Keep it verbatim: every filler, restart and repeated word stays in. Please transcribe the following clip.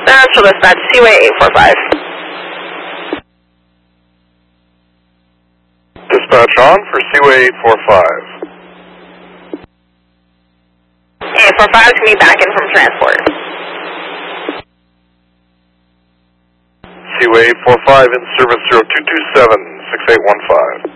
Central Dispatch, Seaway eight four five. Dispatch on for Seaway eight four five. eight four five is going to be back in from transport. Seaway eight four five in service zero two two seven, six eight one five.